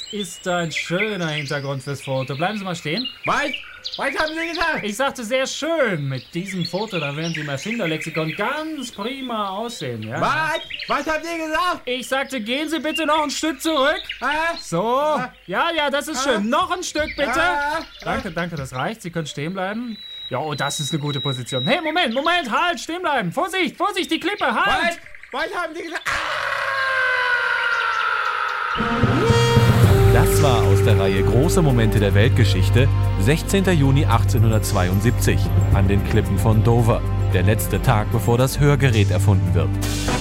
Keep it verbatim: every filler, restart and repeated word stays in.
ist ein schöner Hintergrund fürs Foto. Bleiben Sie mal stehen. Was? Was haben Sie gesagt? Ich sagte sehr schön. Mit diesem Foto, da werden Sie im Erfinderlexikon ganz prima aussehen. Ja? Was? Was haben Sie gesagt? Ich sagte, gehen Sie bitte noch ein Stück zurück. Äh? So. Ja, ja, das ist schön. Noch ein Stück, bitte. Äh? Danke, danke, das reicht. Sie können stehen bleiben. Ja, oh, das ist eine gute Position. Hey, Moment, Moment, halt, stehen bleiben. Vorsicht, Vorsicht, die Klippe, halt. Was? Was haben Sie gesagt? Das war aus der Reihe Große Momente der Weltgeschichte, sechzehnter Juni achtzehnhundertzweiundsiebzig, an den Klippen von Dover. Der letzte Tag, bevor das Hörgerät erfunden wird.